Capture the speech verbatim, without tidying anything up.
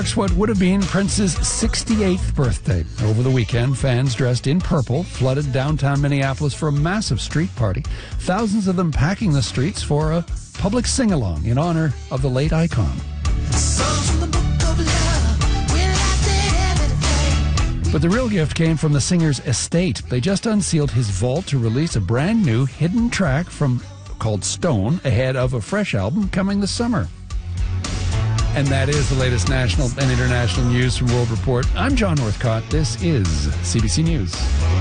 It's what would have been Prince's sixty-eighth birthday. Over the weekend, fans dressed in purple flooded downtown Minneapolis for a massive street party. Thousands of them packing the streets for a public sing-along in honor of the late icon. But the real gift came from the singer's estate. They just unsealed his vault to release a brand new hidden track from called Stone ahead of a fresh album coming this summer. And that is the latest national and international news from World Report. I'm John Northcott. This is C B C News.